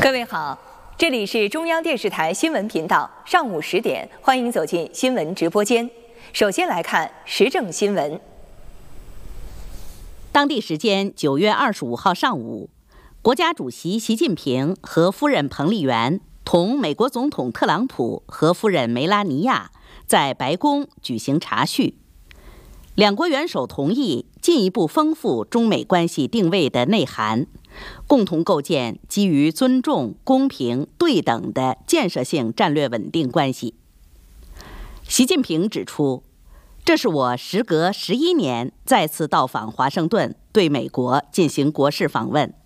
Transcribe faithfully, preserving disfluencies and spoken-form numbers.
各位好，这里是中央电视台新闻频道，上午十点，欢迎走进新闻直播间。首先来看时政新闻。 当地时间九月二十五号上午，国家主席习近平和夫人彭丽媛同美国总统特朗普和夫人梅拉尼亚在白宫举行茶叙。两国元首同意进一步丰富中美关系定位的内涵，共同构建基于尊重、公平、对等的建设性战略稳定关系。习近平指出，这是我时隔十一年再次到访华盛顿，对美国进行国事访问。